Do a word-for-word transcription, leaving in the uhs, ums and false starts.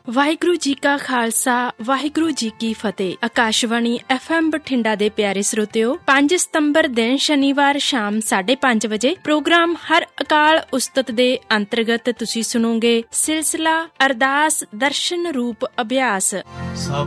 ਵਾਹਿਗੁਰੂ ਜੀ ਕਾ ਖਾਲਸਾ, ਵਾਹਿਗੁਰੂ ਜੀ ਕੀ ਫਤਿਹ। Akashvani F M Bathinda ਦੇ ਪਿਆਰੇ ਸਰੋਤਿਓ, ਪੰਜ ਸਤੰਬਰ ਦਿਨ ਸ਼ਨੀਵਾਰ ਸ਼ਾਮ ਸਾਢੇ ਪੰਜ ਵਜੇ ਪ੍ਰੋਗਰਾਮ ਹਰ ਅਕਾਲ ਉਸਤਤ ਦੇ ਅੰਤਰਗਤ ਤੁਸੀਂ ਸੁਣੋਗੇ ਸਿਲਸਿਲਾ ਅਰਦਾਸ ਦਰਸ਼ਨ ਰੂਪ ਅਭਿਆਸ।